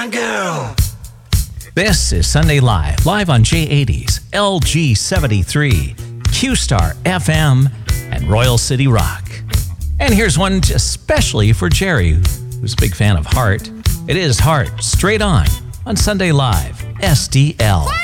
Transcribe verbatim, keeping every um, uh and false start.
Girl. This is Sunday Live, live on J eighties, L G seventy-three, Q-Star F M, and Royal City Rock. And here's one especially for Jerry, who's a big fan of Heart. It is Heart, straight on, on Sunday Live, S D L.